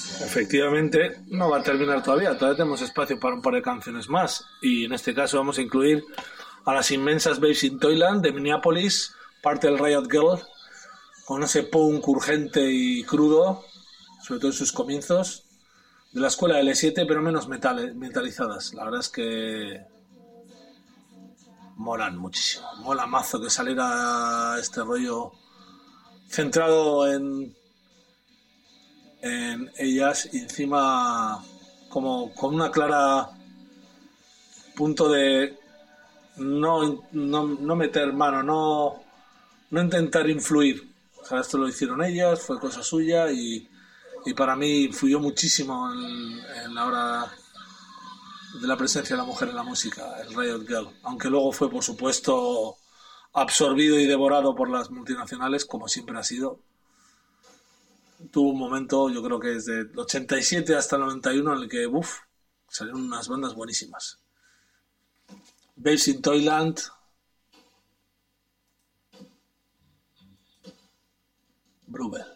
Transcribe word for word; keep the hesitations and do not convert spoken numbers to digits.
Efectivamente, no va a terminar todavía. Todavía tenemos espacio para un par de canciones más. Y en este caso vamos a incluir a las inmensas Babes in Toyland de Minneapolis, parte del Riot Girl, con ese punk urgente y crudo, sobre todo en sus comienzos, de la escuela L siete, pero menos metal, metalizadas. La verdad es que molan muchísimo. Mola mazo que saliera este rollo centrado en en ellas y encima como con una clara punto de no, no, no meter mano, no, no intentar influir. O sea, esto lo hicieron ellas, fue cosa suya y, y para mí influyó muchísimo en, en la hora de la presencia de la mujer en la música, el Riot Girl, aunque luego fue por supuesto absorbido y devorado por las multinacionales, como siempre ha sido. Tuvo un momento, yo creo que desde el ochenta y siete hasta el noventa y uno, en el que, uff, salieron unas bandas buenísimas. Babes in Toyland, Brubel.